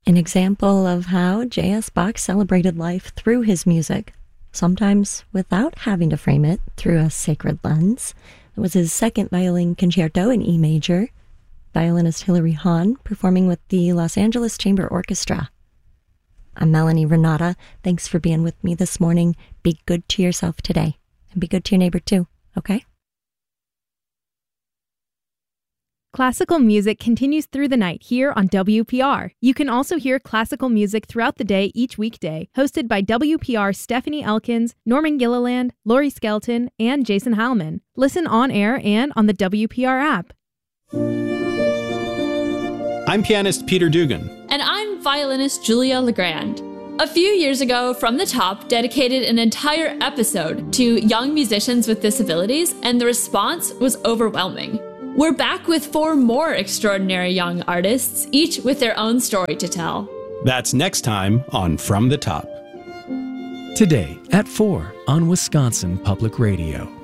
An example of how J.S. Bach celebrated life through his music, sometimes without having to frame it through a sacred lens. It was his second violin concerto in E major, violinist Hilary Hahn performing with the Los Angeles Chamber Orchestra. I'm Melanie Renata. Thanks for being with me this morning. Be good to yourself today, and be good to your neighbor too, okay? Classical music continues through the night here on WPR. You can also hear classical music throughout the day each weekday, hosted by WPR's Stephanie Elkins, Norman Gilliland, Lori Skelton, and Jason Heilman. Listen on air and on the WPR app. I'm pianist Peter Dugan. And I'm violinist Julia Legrand. A few years ago, From the Top dedicated an entire episode to young musicians with disabilities, and the response was overwhelming. We're back with 4 more extraordinary young artists, each with their own story to tell. That's next time on From the Top. Today at 4 on Wisconsin Public Radio.